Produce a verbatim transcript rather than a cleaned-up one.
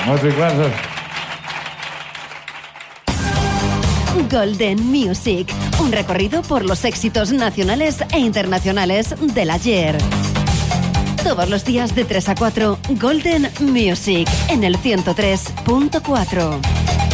Muchas gracias. Golden Music, un recorrido por los éxitos nacionales e internacionales del ayer. Todos los días de tres a cuatro, Golden Music, en el ciento tres punto cuatro.